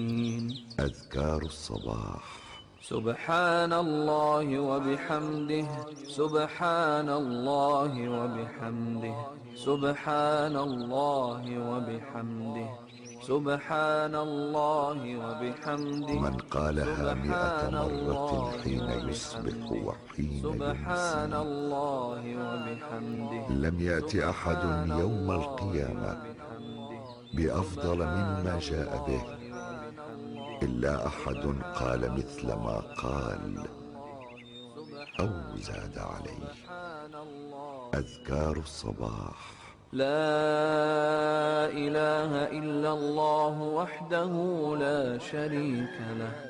أذكار الصباح. سبحان الله وبحمده، سبحان الله وبحمده، سبحان الله وبحمده، سبحان الله وبحمده. من قالها 100 مرة حين يصبح وحين سبحان يمسي الله وبحمده. لم يأت أحد يوم القيامة بأفضل مما جاء به إلا أحد قال مثل ما قال أو زاد عليه. أذكار الصباح. لا إله إلا الله وحده لا شريك له،